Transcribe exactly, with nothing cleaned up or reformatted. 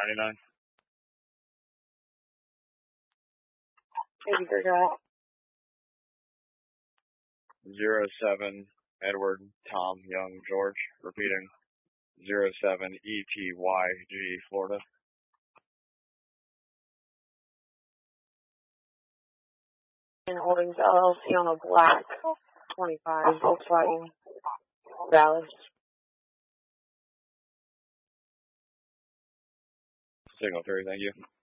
ninety-nine. eighty-three got. Zero seven Edward Tom Young George. Repeating. Zero seven E T Y G Florida. And Holdings L L C on a black twenty-five Volkswagen Valley. Signal three, thank you.